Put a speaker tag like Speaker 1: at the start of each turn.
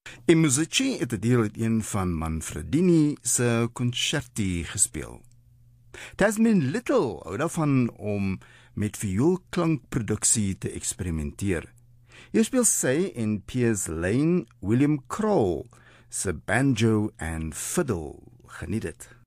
Speaker 1: I Musici het 'n deel uit een van Manfredini se concerti gespeel. Tasmin Little hou daarvan om met vioolklankproduksie te eksperimenteer. Hier speel sy en Piers Lane William Kroll se banjo en fiddle. Geniet dit.